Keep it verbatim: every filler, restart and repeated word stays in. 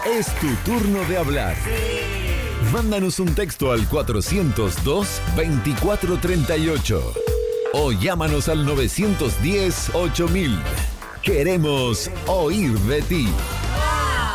Es tu turno de hablar. Mándanos un texto al cuatrocientos dos, veinticuatro treinta y ocho o llámanos al novecientos diez, ocho mil. Queremos oír de ti.